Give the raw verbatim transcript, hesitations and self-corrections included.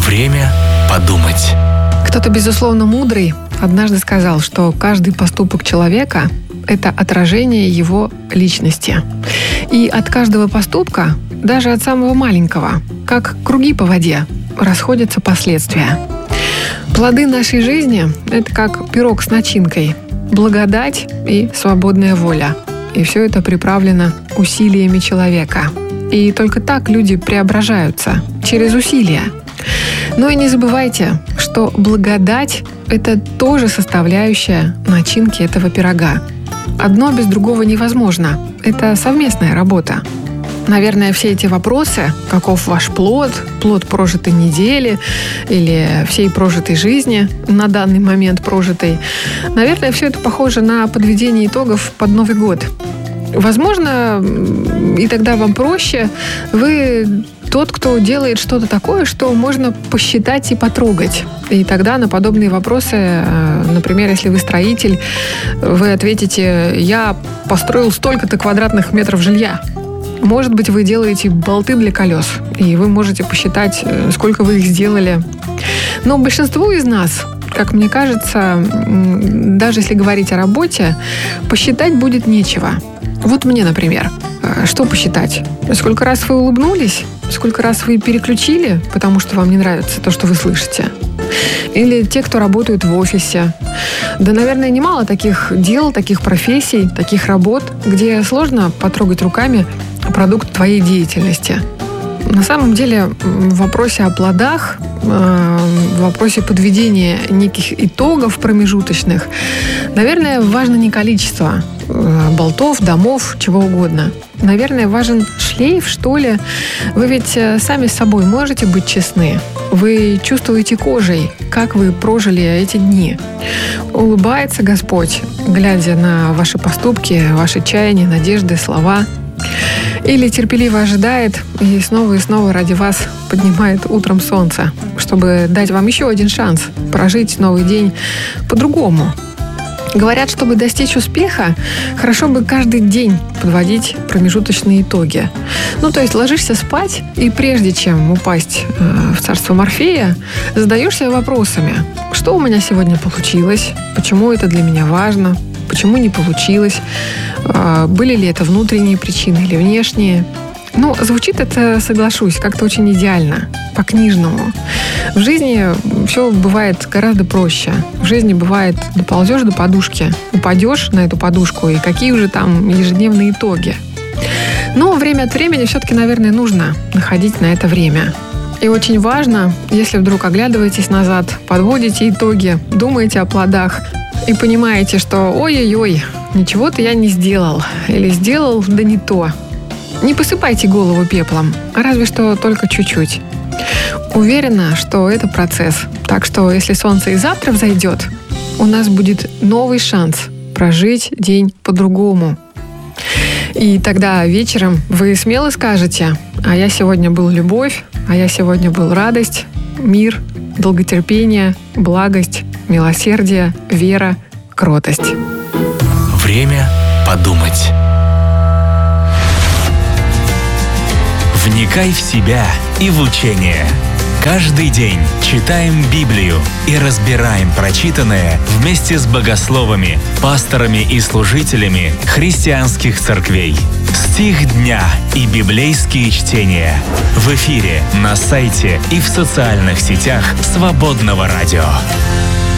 Время подумать. Кто-то, безусловно, мудрый однажды сказал, что каждый поступок человека – это отражение его личности. И от каждого поступка, даже от самого маленького, как круги по воде, расходятся последствия. Плоды нашей жизни – это как пирог с начинкой, благодать и свободная воля. И все это приправлено усилиями человека. И только так люди преображаются, через усилия. Но и не забывайте, что благодать – это тоже составляющая начинки этого пирога. Одно без другого невозможно. Это совместная работа. Наверное, все эти вопросы, каков ваш плод, плод прожитой недели или всей прожитой жизни, на данный момент прожитой, наверное, все это похоже на подведение итогов под Новый год. Возможно, и тогда вам проще, вы тот, кто делает что-то такое, что можно посчитать и потрогать. И тогда на подобные вопросы, например, если вы строитель, вы ответите: «Я построил столько-то квадратных метров жилья». Может быть, вы делаете болты для колес, и вы можете посчитать, сколько вы их сделали. Но большинству из нас, как мне кажется, даже если говорить о работе, посчитать будет нечего. Вот мне, например, что посчитать? Сколько раз вы улыбнулись? Сколько раз вы переключили, потому что вам не нравится то, что вы слышите? Или те, кто работают в офисе. Да, наверное, немало таких дел, таких профессий, таких работ, где сложно потрогать руками продукт твоей деятельности. На самом деле, в вопросе о плодах, в вопросе подведения неких итогов промежуточных, наверное, важно не количество болтов, домов, чего угодно. Наверное, важен шлейф, что ли. Вы ведь сами с собой можете быть честны. Вы чувствуете кожей, как вы прожили эти дни. Улыбается Господь, глядя на ваши поступки, ваши чаяния, надежды, слова. Или терпеливо ожидает и снова и снова ради вас поднимает утром солнце, чтобы дать вам еще один шанс прожить новый день по-другому. Говорят, чтобы достичь успеха, хорошо бы каждый день подводить промежуточные итоги. Ну, то есть ложишься спать, и прежде чем упасть э, в царство Морфея, задаешься вопросами: что у меня сегодня получилось, почему это для меня важно, почему не получилось, э, были ли это внутренние причины или внешние. Ну, звучит это, соглашусь, как-то очень идеально, по-книжному. В жизни все бывает гораздо проще. В жизни бывает, доползешь до подушки, упадешь на эту подушку, и какие уже там ежедневные итоги. Но время от времени все-таки, наверное, нужно находить на это время. И очень важно, если вдруг оглядываетесь назад, подводите итоги, думаете о плодах и понимаете, что ой-ой-ой, ничего-то я не сделал, или сделал, да не то. Не посыпайте голову пеплом, разве что только чуть-чуть. Уверена, что это процесс. Так что, если солнце и завтра взойдет, у нас будет новый шанс прожить день по-другому. И тогда вечером вы смело скажете: а я сегодня был любовь, а я сегодня был радость, мир, долготерпение, благость, милосердие, вера, кротость. Время подумать. Вникай в себя и в учение. Каждый день читаем Библию и разбираем прочитанное вместе с богословами, пасторами и служителями христианских церквей. Стих дня и библейские чтения в эфире, на сайте и в социальных сетях Свободного радио.